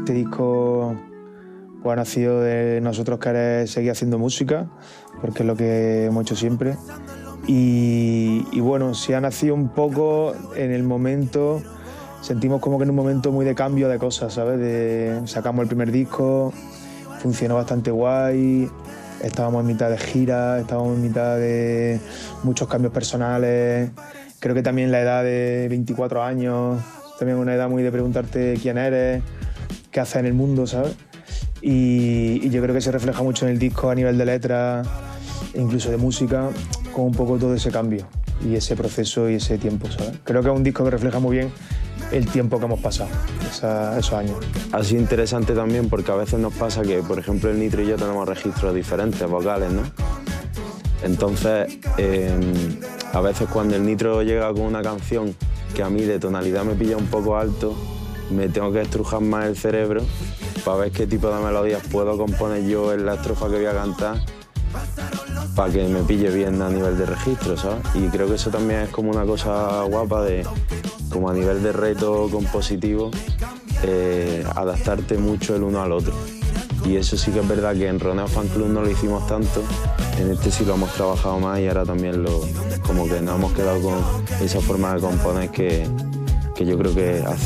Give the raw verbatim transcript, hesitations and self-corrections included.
este disco pues, ha nacido de nosotros querer seguir haciendo música, porque es lo que hemos hecho siempre. Y, y bueno, sí ha nacido un poco en el momento, sentimos como que en un momento muy de cambio de cosas, ¿sabes? De, sacamos el primer disco, funcionó bastante guay, estábamos en mitad de gira, estábamos en mitad de muchos cambios personales. Creo que también la edad de veinticuatro años, también una edad muy de preguntarte quién eres, qué haces en el mundo, ¿sabes? Y, y yo creo que se refleja mucho en el disco a nivel de letras, incluso de música, con un poco todo ese cambio y ese proceso y ese tiempo, ¿sabes? Creo que es un disco que refleja muy bien el tiempo que hemos pasado, esa, esos años. Ha sido interesante también porque a veces nos pasa que, por ejemplo, el Nitro y yo tenemos registros diferentes, vocales, ¿no? Entonces, eh, a veces cuando el Nitro llega con una canción que a mí de tonalidad me pilla un poco alto, me tengo que estrujar más el cerebro para ver qué tipo de melodías puedo componer yo en la estrofa que voy a cantar para que me pille bien a nivel de registro, ¿sabes? Y creo que eso también es como una cosa guapa de, como a nivel de reto compositivo, eh, adaptarte mucho el uno al otro. Y eso sí que es verdad que en Roneo Fan Club no lo hicimos tanto, en este sí lo hemos trabajado más y ahora también lo, como que nos hemos quedado con esa forma de componer que, que yo creo que hace